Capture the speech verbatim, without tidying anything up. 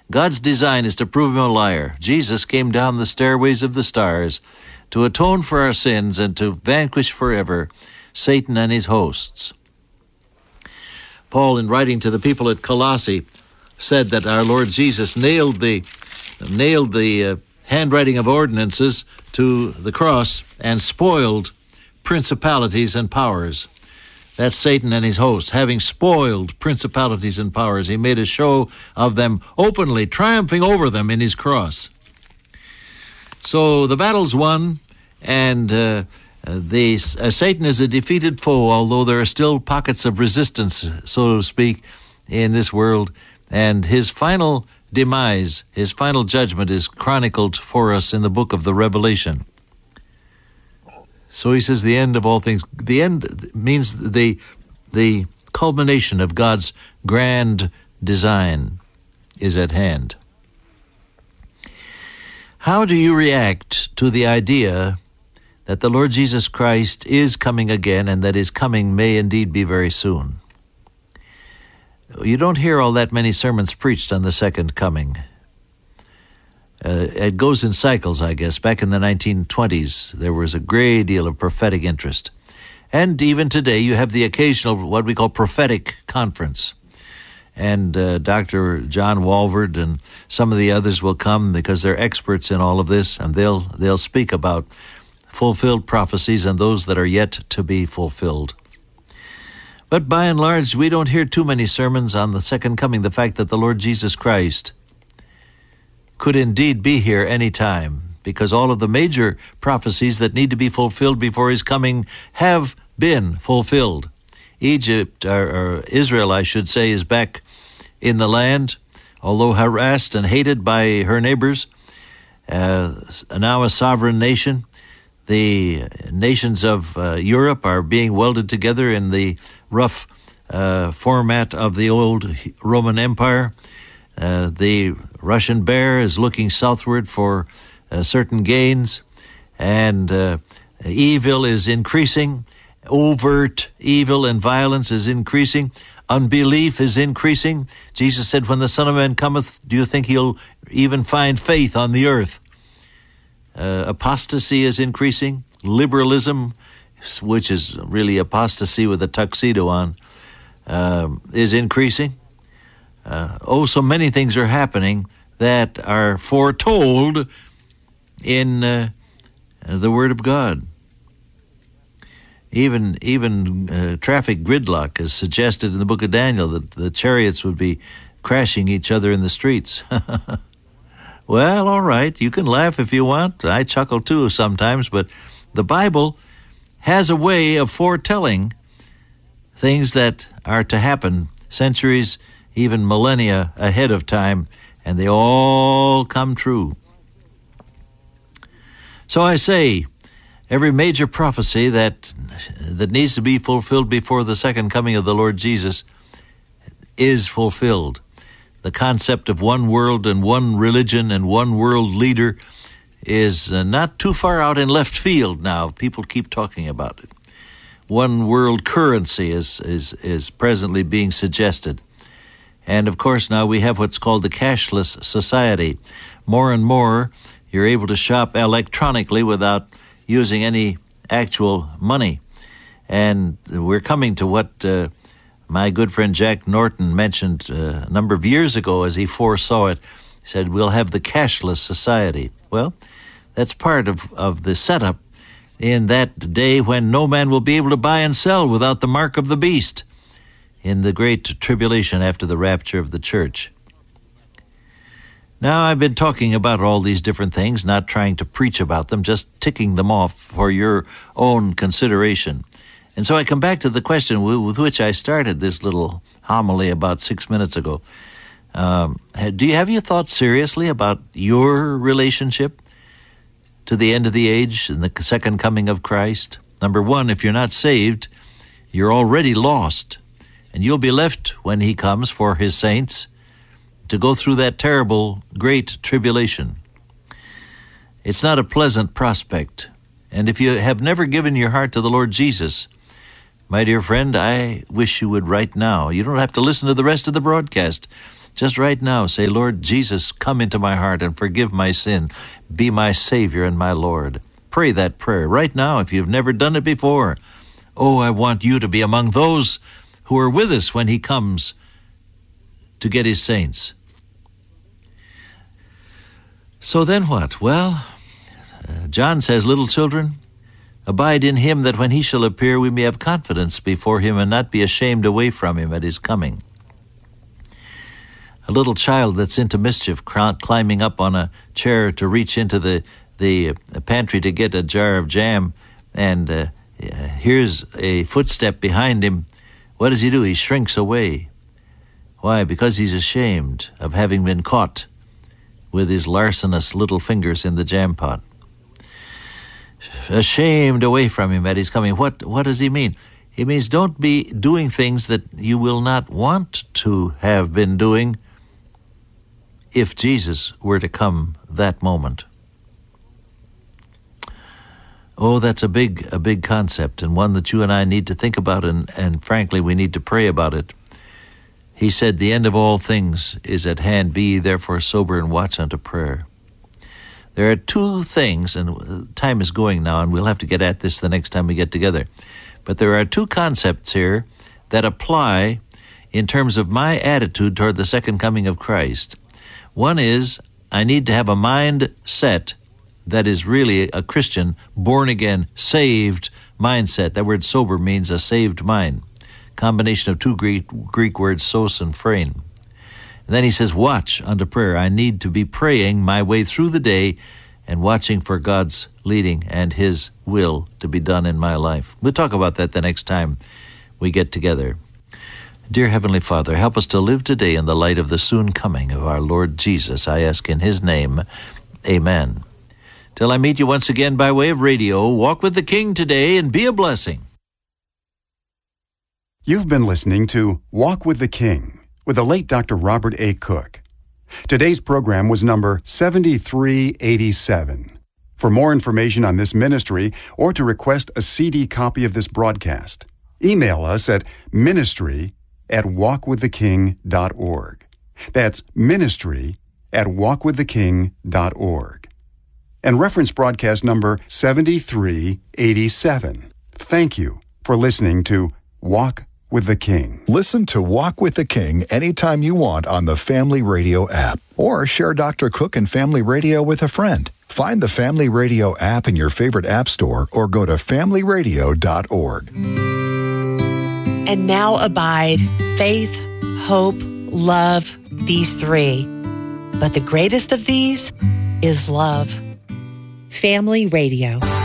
God's design is to prove him a liar. Jesus came down the stairways of the stars to atone for our sins and to vanquish forever Satan and his hosts. Paul, in writing to the people at Colossae, said that our Lord Jesus nailed the nailed the uh, handwriting of ordinances to the cross and spoiled principalities and powers. That's Satan and his hosts. Having spoiled principalities and powers, he made a show of them openly, triumphing over them in his cross. So the battle's won, and uh, the uh, Satan is a defeated foe, although there are still pockets of resistance, so to speak, in this world. And his final demise, his final judgment is chronicled for us in the book of the Revelation. So he says the end of all things. The end means the the culmination of God's grand design is at hand. How do you react to the idea that the Lord Jesus Christ is coming again and that his coming may indeed be very soon? You don't hear all that many sermons preached on the second coming. Uh, it goes in cycles, I guess. Back in the nineteen twenties, there was a great deal of prophetic interest. And even today, you have the occasional, what we call prophetic conference. And uh, Doctor John Walvoord and some of the others will come because they're experts in all of this, and they'll they'll speak about fulfilled prophecies and those that are yet to be fulfilled. But by and large, we don't hear too many sermons on the second coming, the fact that the Lord Jesus Christ could indeed be here any time, because all of the major prophecies that need to be fulfilled before his coming have been fulfilled. Egypt, or, or Israel, I should say, is back in the land, although harassed and hated by her neighbors, uh, now a sovereign nation. The nations of uh, Europe are being welded together in the rough uh, format of the old Roman Empire. Uh, the Russian bear is looking southward for uh, certain gains, and uh, evil is increasing. Overt evil and violence is increasing. Unbelief is increasing. Jesus said, when the Son of Man cometh, do you think he'll even find faith on the earth? Uh, apostasy is increasing. Liberalism, which is really apostasy with a tuxedo on, uh, is increasing. Uh, oh, so many things are happening that are foretold in uh, the Word of God. Even even uh, traffic gridlock is suggested in the book of Daniel, that the chariots would be crashing each other in the streets. Well, all right, you can laugh if you want. I chuckle too sometimes, but the Bible has a way of foretelling things that are to happen centuries, even millennia ahead of time, and they all come true. So I say, every major prophecy that that needs to be fulfilled before the second coming of the Lord Jesus is fulfilled. The concept of one world and one religion and one world leader is uh, not too far out in left field now. People keep talking about it. One world currency is is is presently being suggested. And of course now we have what's called the cashless society. More and more you're able to shop electronically without using any actual money. And we're coming to what uh, my good friend Jack Norton mentioned uh, a number of years ago as he foresaw it. He said, we'll have the cashless society. Well, that's part of, of the setup in that day when no man will be able to buy and sell without the mark of the beast in the great tribulation after the rapture of the church. Now, I've been talking about all these different things, not trying to preach about them, just ticking them off for your own consideration. And so I come back to the question with which I started this little homily about six minutes ago. Um, do you have you thought seriously about your relationship to the end of the age and the second coming of Christ? Number one, if you're not saved, you're already lost, and you'll be left when he comes for his saints to go through that terrible, great tribulation. It's not a pleasant prospect. And if you have never given your heart to the Lord Jesus, my dear friend, I wish you would right now. You don't have to listen to the rest of the broadcast. Just right now, say, Lord Jesus, come into my heart and forgive my sin. Be my Savior and my Lord. Pray that prayer right now if you've never done it before. Oh, I want you to be among those who are with us when he comes to get his saints. So then what? Well, uh, John says, little children, abide in him, that when he shall appear, we may have confidence before him and not be ashamed away from him at his coming. A little child that's into mischief, cr- climbing up on a chair to reach into the, the pantry to get a jar of jam, and uh, here's a footstep behind him. What does he do? He shrinks away. Why? Because he's ashamed of having been caught with his larcenous little fingers in the jam pot. Ashamed away from him at his coming. What, what does he mean? He means don't be doing things that you will not want to have been doing if Jesus were to come that moment. Oh, that's a big, a big concept, and one that you and I need to think about, and, and frankly, we need to pray about it. He said, the end of all things is at hand. Be ye therefore sober and watch unto prayer. There are two things, and time is going now, and we'll have to get at this the next time we get together. But there are two concepts here that apply in terms of my attitude toward the second coming of Christ. One is, I need to have a mind set that is really a Christian, born-again, saved mindset. That word sober means a saved mind. Combination of two Greek, Greek words, sos and phrein. And then he says, watch unto prayer. I need to be praying my way through the day and watching for God's leading and his will to be done in my life. We'll talk about that the next time we get together. Dear Heavenly Father, help us to live today in the light of the soon coming of our Lord Jesus. I ask in his name, amen. Till I meet you once again by way of radio, walk with the King today and be a blessing. You've been listening to Walk with the King with the late Doctor Robert A. Cook. Today's program was number seventy-three eighty-seven. For more information on this ministry or to request a C D copy of this broadcast, email us at ministry at walk with the king dot org. That's ministry at walk with the king dot org. And reference broadcast number seventy-three eighty-seven. Thank you for listening to Walk with the King. Listen to Walk with the King anytime you want on the Family Radio app, or share Doctor Cook and Family Radio with a friend. Find the Family Radio app in your favorite app store or go to family radio dot org. And now abide faith, hope, love, these three. But the greatest of these is love. Family Radio.